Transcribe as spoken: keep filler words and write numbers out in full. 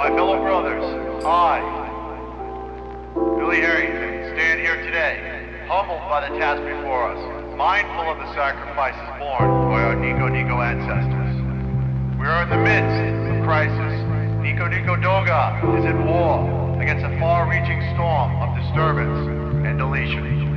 My fellow brothers, I, Billy Harrington, stand here today, humbled by the task before us, mindful of the sacrifices borne by our Nico Nico ancestors. We are in the midst of crisis. Nico Nico Doga is at war against a far-reaching storm of disturbance and deletion.